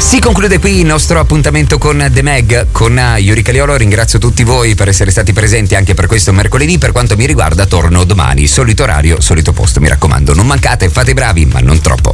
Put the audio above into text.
Si conclude qui il nostro appuntamento con The Mag, con Yuri Caliolo. Ringrazio tutti voi per essere stati presenti anche per questo mercoledì. Per quanto mi riguarda torno domani, solito orario, solito posto, mi raccomando, non mancate, fate i bravi, ma non troppo.